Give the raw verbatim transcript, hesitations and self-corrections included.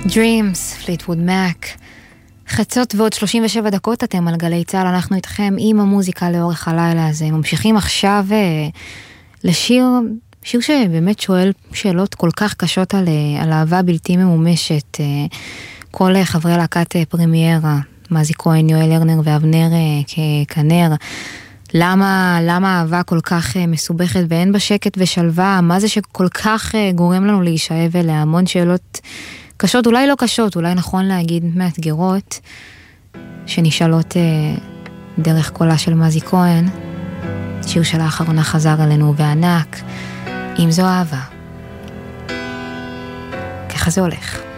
Dreams, פליטווד מק. חצות ועוד שלושים ושבע דקות אתם על גלי צהל, אנחנו איתכם עם המוזיקה לאורך הלילה הזה. ממשיכים עכשיו לשיר, שיר שבאמת שואל שאלות כל כך קשות על, על אהבה בלתי ממומשת. כל חברי להקת פרמיירה, מזי כהן, יואל הרנר ואבנר כנר. למה, למה אהבה כל כך מסובכת ואין בה שקט ושלווה? מה זה שכל כך גורם לנו להישאב אליה? המון שאלות קשות, אולי לא קשות, אולי נכון להגיד מאתגרות, שנשאלות אה, דרך קולה של מזי כהן. שיר של האחרונה חזר אלינו בענק, אם זו אהבה. ככה זה הולך.